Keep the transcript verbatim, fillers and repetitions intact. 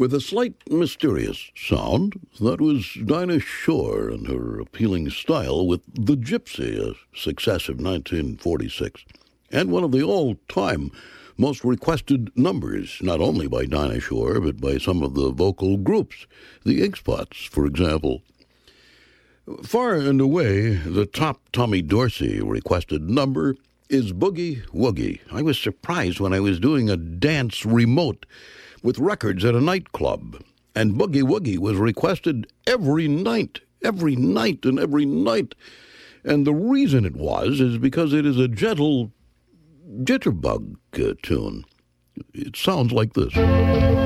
With a slight mysterious sound, that was Dinah Shore and her appealing style with The Gypsy, a success of nineteen forty-six, and one of the all-time most requested numbers, not only by Dinah Shore, but by some of the vocal groups, the Ink Spots, for example. Far and away, the top Tommy Dorsey requested number is Boogie Woogie. I was surprised when I was doing a dance remote with records at a nightclub, and Boogie Woogie was requested every night, every night and every night. And the reason it was is because it is a gentle jitterbug uh, tune. It sounds like this.